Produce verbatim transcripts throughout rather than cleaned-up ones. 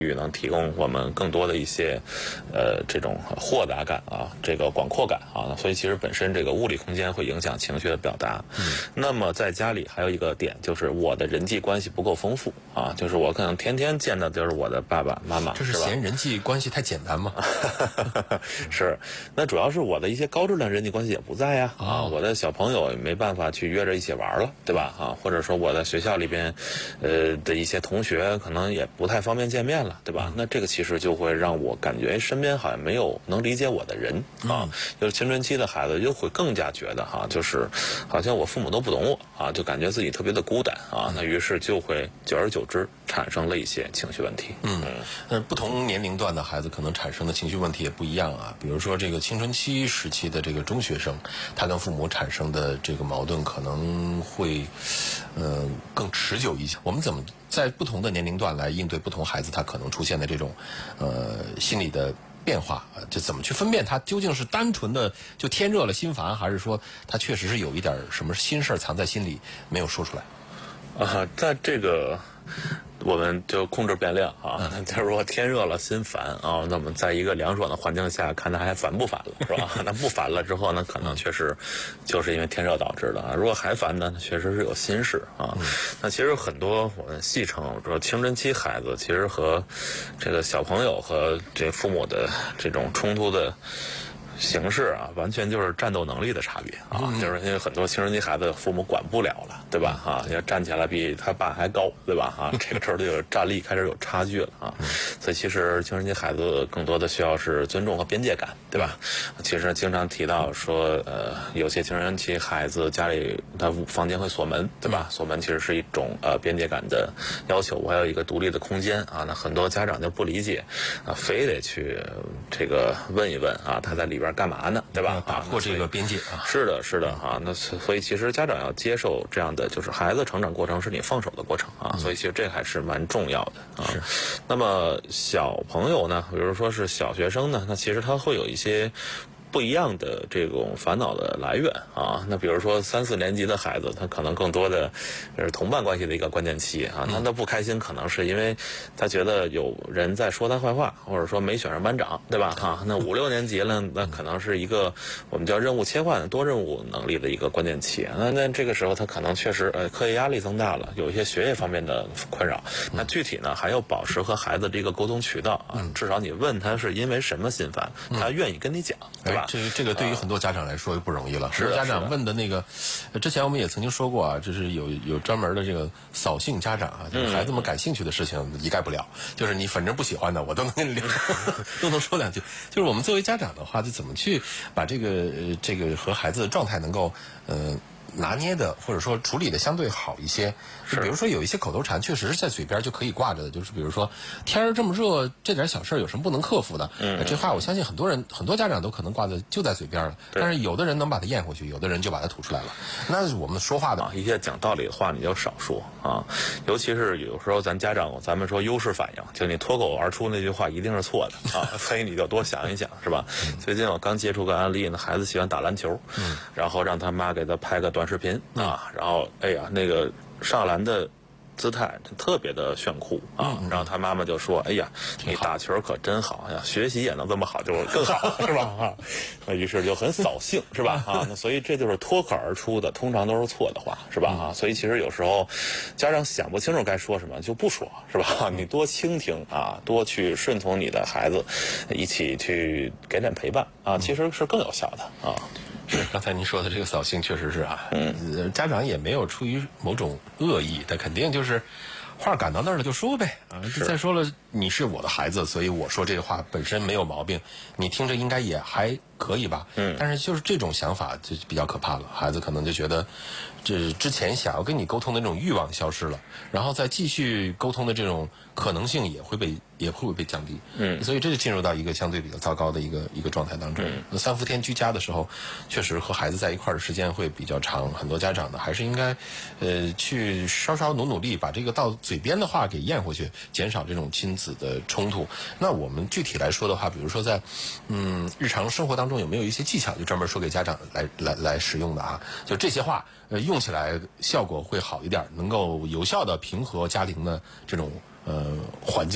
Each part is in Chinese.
域能提供我们更多的一些，呃，这种豁达感啊，这个广阔感啊，所以其实本身这个物理空间会影响情绪的表达。嗯，那么在家里还有一个点就是我的人际关系不够丰富啊，就是我可能天天见的就是我的爸爸妈妈， 这是嫌人际关系太简单吗？ 是，那主要是我的一些高质量人际关系也不在呀，啊，我的小朋友也没办法去约着一起玩了，对吧？啊，或者说我在学校里边，呃的一些同学可能也不太方便见面了。对吧？那这个其实就会让我感觉身边好像没有能理解我的人啊。就是青春期的孩子就会更加觉得哈，就是好像我父母都不懂我啊，就感觉自己特别的孤单啊。那于是就会久而久之产生了一些情绪问题。 嗯，那不同年龄段的孩子可能产生的情绪问题也不一样啊。比如说这个青春期时期的这个中学生，他跟父母产生的这个矛盾可能会，呃，更持久一些。我们怎么在不同的年龄段来应对不同孩子他可能出现的这种呃心理的变化，就怎么去分辨他究竟是单纯的就天热了心烦，还是说他确实是有一点什么心事藏在心里没有说出来？ 啊，在这个我们就控制变量啊，嗯、就是说天热了心烦啊，那么在一个凉爽的环境下，看他还烦不烦了，是吧？那不烦了之后呢，可能确实就是因为天热导致的啊。如果还烦呢，确实是有心事啊。嗯、那其实很多我们戏称说青春期孩子，其实和这个小朋友和这父母的这种冲突的形式啊，完全就是战斗能力的差别啊，嗯、就是因为很多青春期孩子父母管不了了，对吧？啊，要站起来比他爸还高，对吧？啊，这个时候就有战力开始有差距了啊。所以其实青春期孩子更多的需要是尊重和边界感，对吧？其实经常提到说，呃，有些青春期孩子家里他房间会锁门，对吧？锁门其实是一种呃边界感的要求，我要有一个独立的空间啊。那很多家长就不理解啊，非得去这个问一问啊，他在里边干嘛呢？对吧？ 打破这个边界啊！ 是的，是的啊。那所以其实家长要接受这样的，就是孩子成长过程是你放手的过程啊。所以其实这还是蛮重要的啊。那么小朋友呢，比如说是小学生呢，那其实他会有一些不一样的这种烦恼的来源啊。那比如说三四年级的孩子，他可能更多的是同伴关系的一个关键期啊。那他不开心，可能是因为他觉得有人在说他坏话，或者说没选上班长，对吧？啊，那五六年级了，那可能是一个我们叫任务切换、多任务能力的一个关键期。那那这个时候他可能确实呃课业压力增大了，有一些学业方面的困扰。那具体呢，还要保持和孩子这个沟通渠道啊，至少你问他是因为什么心烦，他愿意跟你讲，对吧？ 这个这个对于很多家长来说不容易了。 是、 啊、家长问的那个，之前我们也曾经说过啊，就是有有专门的这个扫兴家长啊，就是孩子们感兴趣的事情一概不了，嗯、就是你反正不喜欢的，我都能跟你聊，都能说两句。就是我们作为家长的话，就怎么去把这个呃这个和孩子的状态能够呃。拿捏的或者说处理的相对好一些，就比如说有一些口头禅确实是在嘴边就可以挂着的，就是比如说天儿这么热，这点小事有什么不能克服的？嗯，这话我相信很多人很多家长都可能挂在就在嘴边了，但是有的人能把它咽回去，有的人就把它吐出来了。那我们说话的、 啊、一些讲道理的话你就少说啊，尤其是有时候咱家长咱们说优势反应，就你脱口而出那句话一定是错的啊，所以你就多想一想，是吧？嗯、最近我刚接触个案例呢，孩子喜欢打篮球，嗯，然后让他妈给他拍个短视频啊，然后哎呀，那个上篮的姿态特别的炫酷啊，然后他妈妈就说：“哎呀，你打球可真好呀，学习也能这么好，就更好，是吧？”啊，那于是就很扫兴，是吧？啊，那所以这就是脱口而出的，通常都是错的话，是吧？啊，所以其实有时候家长想不清楚该说什么就不说，是吧？你多倾听啊，多去顺从你的孩子，一起去给点陪伴啊，其实是更有效的啊。 是，刚才您说的这个扫兴确实是啊，嗯，家长也没有出于某种恶意，但肯定就是话赶到那儿了就说呗啊。再说了，你是我的孩子，所以我说这个话本身没有毛病，你听着应该也还可以吧？嗯。但是就是这种想法就比较可怕了，孩子可能就觉得，这之前想要跟你沟通的那种欲望消失了，然后再继续沟通的这种可能性也会被也会被降低。嗯。所以这就进入到一个相对比较糟糕的一个一个状态当中。嗯。那三伏天居家的时候，确实和孩子在一块儿的时间会比较长，很多家长呢还是应该，呃，去稍稍努努力，把这个到嘴边的话给咽回去，减少这种亲子的冲突。那我们具体来说的话，比如说在嗯日常生活当中有没有一些技巧，就专门说给家长来来来使用的啊？就这些话，呃，用起来效果会好一点，能够有效的平和家庭的这种呃环境的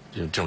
这种